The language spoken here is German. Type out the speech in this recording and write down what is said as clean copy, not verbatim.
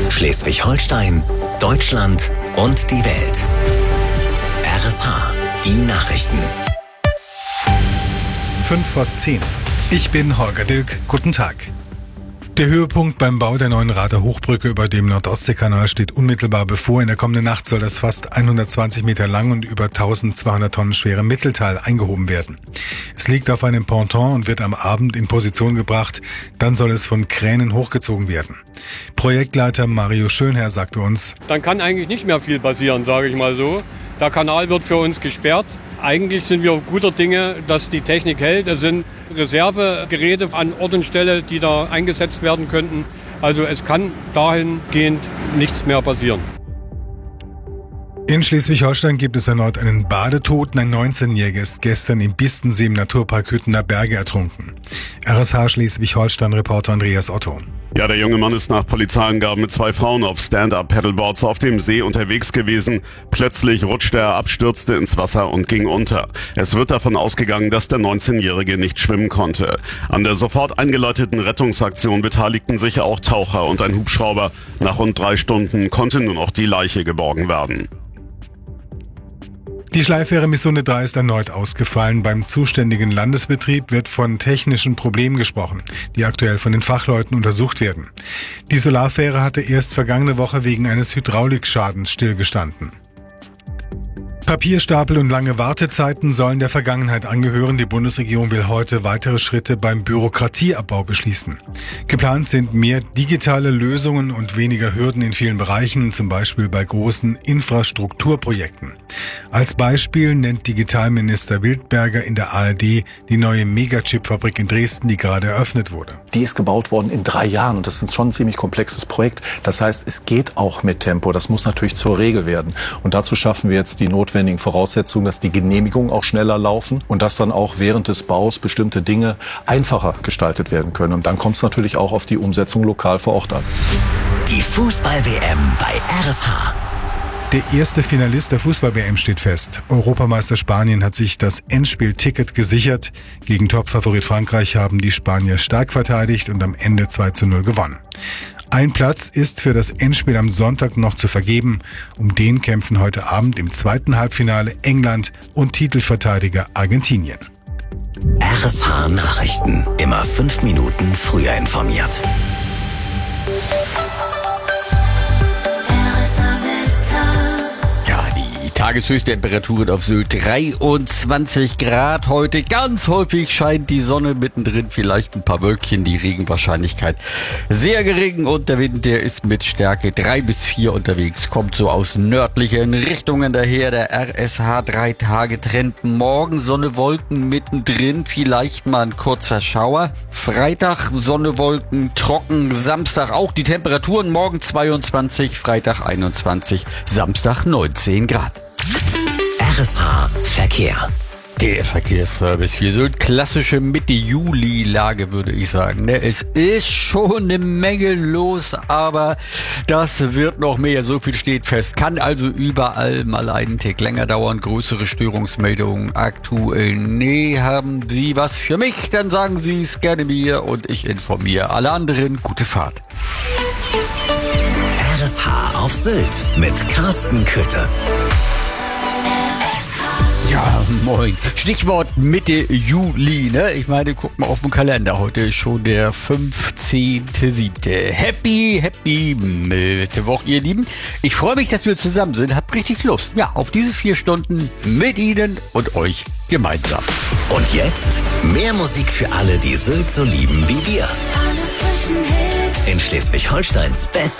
Schleswig-Holstein, Deutschland und die Welt. RSH, die Nachrichten. 5:10. Ich bin Holger Dilk. Guten Tag. Der Höhepunkt beim Bau der neuen Rader Hochbrücke über dem Nordostseekanal steht unmittelbar bevor. In der kommenden Nacht soll das fast 120 Meter lang und über 1200 Tonnen schwere Mittelteil eingehoben werden. Es liegt auf einem Ponton und wird am Abend in Position gebracht. Dann soll es von Kränen hochgezogen werden. Projektleiter Mario Schönherr sagte uns: Dann kann eigentlich nicht mehr viel passieren, sage ich mal so. Der Kanal wird für uns gesperrt. Eigentlich sind wir guter Dinge, dass die Technik hält. Es sind Reservegeräte an Ort und Stelle, die da eingesetzt werden könnten. Also es kann dahingehend nichts mehr passieren. In Schleswig-Holstein gibt es erneut einen Badetoten. Ein 19-Jähriger ist gestern im Bistensee im Naturpark Hüttener Berge ertrunken. RSH Schleswig-Holstein-Reporter Andreas Otto. Ja, der junge Mann ist nach Polizeiangaben mit 2 Frauen auf Stand-Up-Paddleboards auf dem See unterwegs gewesen. Plötzlich rutschte er ab, stürzte ins Wasser und ging unter. Es wird davon ausgegangen, dass der 19-Jährige nicht schwimmen konnte. An der sofort eingeleiteten Rettungsaktion beteiligten sich auch Taucher und ein Hubschrauber. Nach rund 3 Stunden konnte nun auch die Leiche geborgen werden. Die Schleifähre Missunde 3 ist erneut ausgefallen. Beim zuständigen Landesbetrieb wird von technischen Problemen gesprochen, die aktuell von den Fachleuten untersucht werden. Die Solarfähre hatte erst vergangene Woche wegen eines Hydraulikschadens stillgestanden. Papierstapel und lange Wartezeiten sollen der Vergangenheit angehören. Die Bundesregierung will heute weitere Schritte beim Bürokratieabbau beschließen. Geplant sind mehr digitale Lösungen und weniger Hürden in vielen Bereichen, zum Beispiel bei großen Infrastrukturprojekten. Als Beispiel nennt Digitalminister Wildberger in der ARD die neue Megachip-Fabrik in Dresden, die gerade eröffnet wurde. Die ist gebaut worden in 3 Jahren und das ist schon ein ziemlich komplexes Projekt. Das heißt, es geht auch mit Tempo. Das muss natürlich zur Regel werden. Und dazu schaffen wir jetzt die notwendigen Voraussetzungen, dass die Genehmigungen auch schneller laufen und dass dann auch während des Baus bestimmte Dinge einfacher gestaltet werden können. Und dann kommt es natürlich auch auf die Umsetzung lokal vor Ort an. Die Fußball-WM bei RSH. Der erste Finalist der Fußball-WM steht fest. Europameister Spanien hat sich das Endspielticket gesichert. Gegen Topfavorit Frankreich haben die Spanier stark verteidigt und am Ende 2:0 gewonnen. Ein Platz ist für das Endspiel am Sonntag noch zu vergeben. Um den kämpfen heute Abend im zweiten Halbfinale England und Titelverteidiger Argentinien. RSH Nachrichten. Immer 5 Minuten früher informiert. Tageshöchsttemperaturen auf Sylt 23 Grad heute. Ganz häufig scheint die Sonne, mittendrin vielleicht ein paar Wölkchen, die Regenwahrscheinlichkeit sehr gering und der Wind, der ist mit Stärke 3 bis 4 unterwegs, kommt so aus nördlichen Richtungen daher. Der RSH 3-Tage-Trend. Morgen Sonne, Wolken mittendrin, vielleicht mal ein kurzer Schauer. Freitag Sonne, Wolken, trocken. Samstag auch die Temperaturen. Morgen 22, Freitag 21, Samstag 19 Grad. RSH Verkehr. Der Verkehrsservice für Sylt, klassische Mitte-Juli-Lage, würde ich sagen. Es ist schon eine Menge los, aber das wird noch mehr. So viel steht fest. Kann also überall mal einen Tick länger dauern. Größere Störungsmeldungen aktuell. Nee, haben Sie was für mich? Dann sagen Sie es gerne mir und ich informiere alle anderen. Gute Fahrt. RSH auf Sylt mit Carsten Köthe. Ja, moin. Stichwort Mitte Juli, ne? Ich meine, guck mal auf den Kalender. Heute ist schon der 15.7. Happy Mittwoch, ihr Lieben. Ich freue mich, dass wir zusammen sind. Hab richtig Lust. Ja, auf diese 4 Stunden mit Ihnen und euch gemeinsam. Und jetzt mehr Musik für alle, die Sylt so lieben wie wir. In Schleswig-Holsteins Best